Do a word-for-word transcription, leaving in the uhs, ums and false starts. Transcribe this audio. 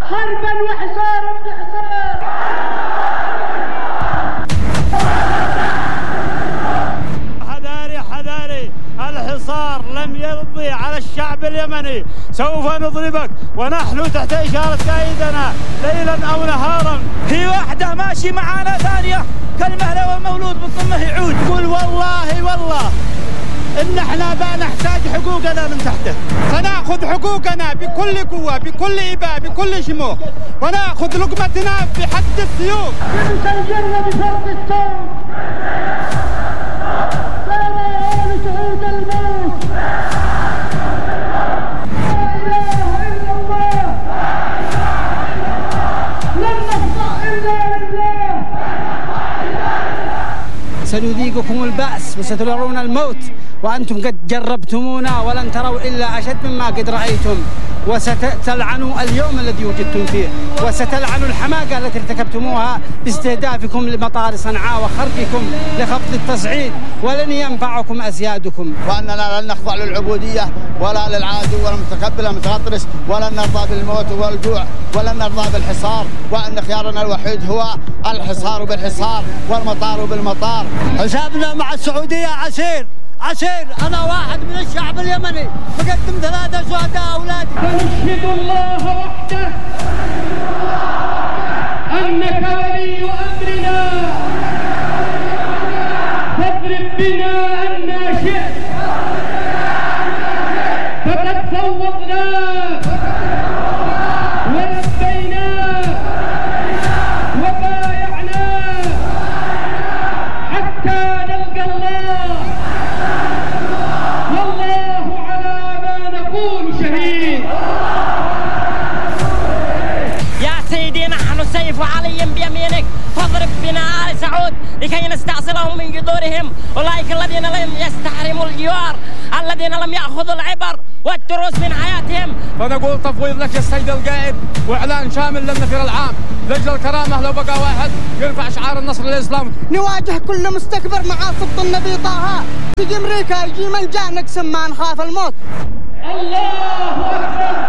حربا وحصارا بحصار. حذاري حذاري، الحصار لم يرضي على الشعب اليمني، سوف نضربك ونحن تحت إشارة قائدنا ليلا أو نهارا. في واحدة ماشي معانا ثانية كالمهلة والمولود بالضمه يعود. قل والله والله إن احنا بقى نحتاج حقوقنا من تحته، فنأخذ حقوقنا بكل قوة بكل إباء بكل شموخ، ونأخذ لقمتنا بحد السيوف. سيسجلنا بفرق الصوت، سار أول شهود الموت. لا إله إلا الله، لن نخضع إلا لله. سنذيقكم البأس وسترون الموت وأنتم قد جربتمونا ولن تروا إلا أشد مما قد رأيتم، وستلعنوا اليوم الذي وجدتم فيه، وستلعنوا الحماقة التي ارتكبتموها باستهدافكم لمطار صنعاء وخرجكم لخفض التصعيد، ولن ينفعكم أزيادكم. وأننا لن نخضع للعبودية ولا للعادو ولا المتقبل المتغطرس، ولن نرضى بالموت والجوع، ولن نرضى بالحصار، وأن خيارنا الوحيد هو الحصار بالحصار والمطار بالمطار. حسابنا مع السعودية عسير عسير. أنا واحد من الشعب اليمني بقدم ثلاثة شهداء أولادي. فنشهد الله وحده أنك ولي أمرنا، فاضرب بنا أن شئت، فقد فوضناك ولبيناك وبايعناك حتى نلقى الله، والله على ما نقول شهيد. يا سيدي نحن سيف علي بيمينك، فاضرب بنا آل سعود لكي نستأصلهم من جذورهم، أولئك الذين لم يستحرموا الجوار، الذين لم يأخذوا العبر والدروس من حياتهم. فنقول تفويض لك يا سيد القائد، وإعلان شامل للنفير العام لأجل الكرامة. لو بقى واحد يرفع شعار النصر للإسلام، نواجه كل مستكبر مع سبط النبي طه. يجي أمريكا يجي من جاء نقسم ما نخاف الموت. الله أكبر.